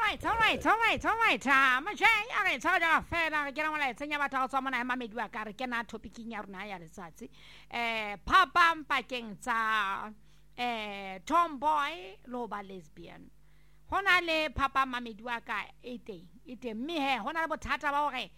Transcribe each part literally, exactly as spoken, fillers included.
right, all right, all right, all right. Ah, ma je ya re tshwara ja fela ke na mola tsenya batho go tswa mona ma medi wa ka re ke na topiking ya rona ya letsatsi. Eh phapang pakeng tsa eh tomboy lo ba lesbian. Hona le phapang ma medi wa ka e teng, e teng mme he hona le bothata ba hore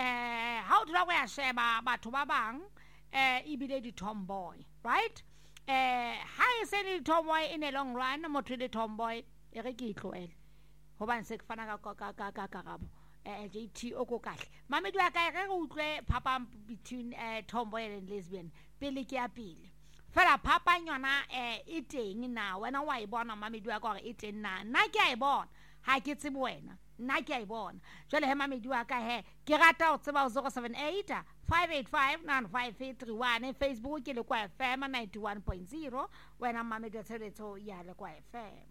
eh ha o tla go ya sheba batho ba bang eh ibile di tomboy, right? Eh ha e se di tomboy in a long run motho le tomboy e re ke itlhoele. Hobane se ke fana ka ka ka ka karabo eh J T o go kahle mamedi wa ka re go utlwe phapang between eh tomboy and lesbian pele ke ya pele fela phapang yona eh e teng na wena wa e bona mamedi wa ka gore e teng na nna ke a e bona ha ke tsebe wena nna ke a e bona jwale he mamedi wa ka he ke rata o tseba zero seven eight five eight five nine five eight three one Facebook ke le kwa F M ninety-one point zero wena mamedi wa tsheletso ya le kwa F M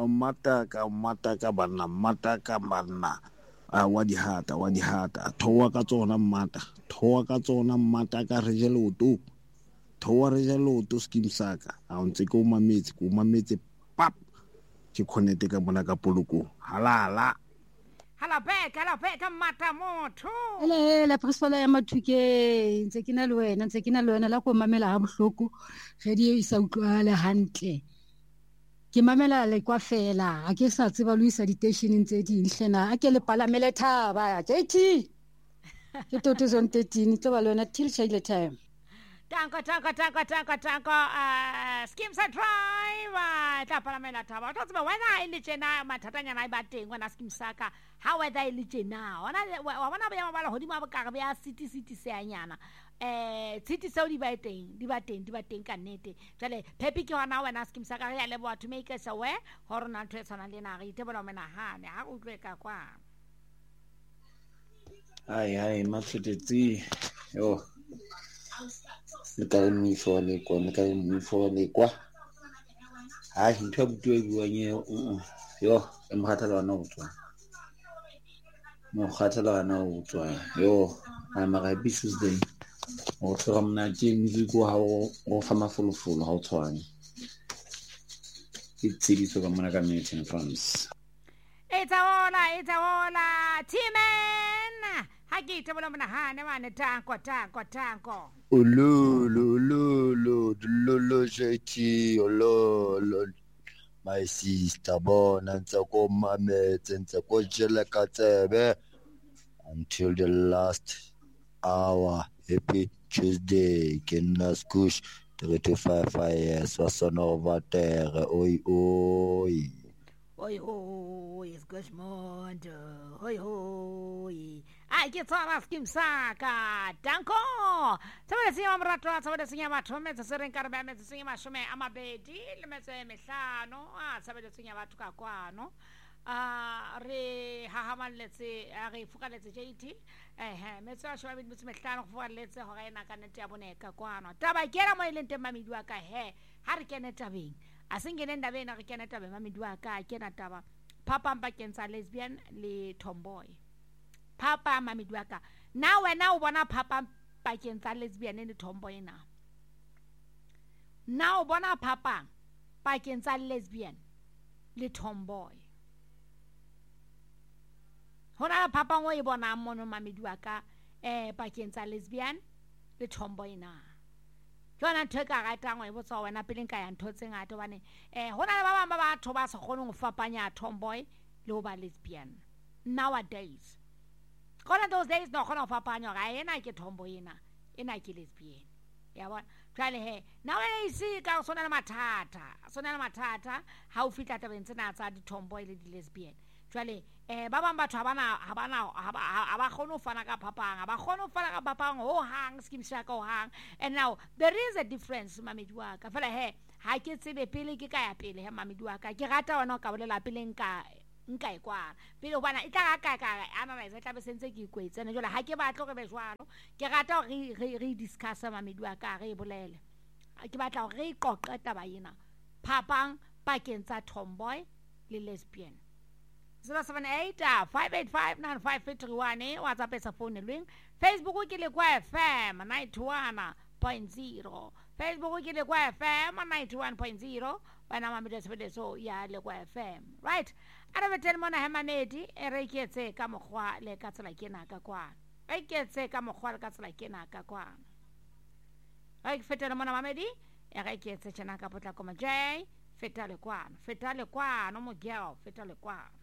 mataka mataka banna mataka banna a wa di hata wa di hata thowa ka tsona mmata thowa ka tsona mmata ka re jeloto thowa re jeloto skim saka a ntse ko mametse ko mametse pap ke connect ka bona ka poloko halala hala back hala back mata motho ele la principal ya mathuke ntse ke na le wena ntse ke na le wena la go mamela ha bohloko radio e sa utlwala hantle ke mamela le kwa fela a ke sa tseba luisa di station tse di hlena a ke le palamele thaba J T ke two thousand thirteen tlo ba lona till shile time tanka tanka tanka tanka tanka uh schemes are drive tla palamela thaba tlo tseba wena ile tjena mathatanya na ba teng wena schemes saka how whether ile tjena wana wa bona ba ya mabala hodimo ba ka ba city city se anyana eh city seo di ba teng di ba teng di ba teng ka nnete jale pepi ke hona wena skim sa ka ya le batho make us aware hore na ntwe tsana le na re itebela mena hane ha o tlwe ka kwa ai ai matsetsi yo le ka mi fo le kwa le ka mi fo le kwa ha ntwe butwe buanye yo e mkhathala na utswa mo khathala na utswa yo a mara bisus day o tswa mna ke music wa o fa mafulufulu ha o tshwane ke tsidiso ka mona ka meeting France it's all it's all timen ha ke tebela mona ha ne bana tanko tanko tanko ololo ololo ololo J T ololo my sister bona ntse ko mametse ntse ko jela ka tsebe until the last hour. Happy Tuesday, Kenna Skush, thirty-five years, Wasonova Terre, oi oi. Oi oi, it's Gushmond, oi oi. I get all asking Saka, Danko. Somebody see my rat, somebody see my Thomas, a certain caravan, see my shome, I'm a baby, let me say, no, ah, somebody see about Tucaquano. Ah, re hahaman let's say re fuka let's J T eh metso a shwa bitse mehlano go let's ho ga ena ka nete ya boneka kwana taba kera mo ilente mamidwa ka he ha re kene tabeng a sengene ndabeng re kene tabeng mamidwa ka kena taba papa mpakeng tsa lesbian le tomboy papa mamidwa ka na wena o bona papa pakeng tsa lesbian le tomboy na na o bona papa pakeng tsa lesbian le tomboy hona papa ngo e bona mono mamedi wa ka eh pakeng tsa lesbian le tomboy na jona theka ga tangwe e botsa wena pele nka ya ntotse ngata bane eh hona le ba bang ba batho ba se gone go fapanya tomboy le ba lesbian nowadays gona those days no gona fapanya ga ena ke tomboy ena ena ke lesbian ya bona jale he na wena isi ka sona le mathata sona le mathata ha o fitla tabeng tsena tsa di tomboy le di lesbian jale eh ba bang batho habana habana aba khono fana ka phapang aba khono fana ka phapang ho hang skim shaka ho hang and now there is a difference mamedi wa ka fela he ha ke tsebe pele ke ka ya pele he mamedi wa ka ke rata wona ka bolela pele nka nka ikwa pele bana itla ka ka analyze tla be sentse ke ikwetsene jole ha ke batlo re be jwalo ke rata re re discuss mamedi wa ka re bolele ke batla re iqoqa taba ena phapang pakeng tsa tomboy le lesbian zero seven eight five eight five nine five eight three one WhatsApp sa phone lweng Facebook ke le kwa F M ninety-one point zero Facebook ke le kwa F M ninety-one point zero wena mamedi tshebeletso ya Lekwa F M, right? A re betele mona he mamedi e re iketse ka mokgwa le ka tsela kena ka kwana, re iketse ka mokgwa le ka tsela kena ka kwana, re fetele mona mamedi e re iketse tjena ka potlako ma J feta le kwana, feta le kwana mo girl, feta le kwana.